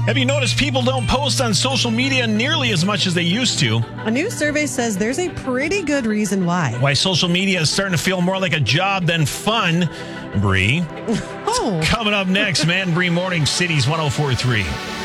Have you noticed people don't post on social media nearly as much as they used to? A new survey says there's a pretty good reason why. Why social media is starting to feel more like a job than fun, Bree. Oh. Coming up next, Man Bree Morning Cities 104.3.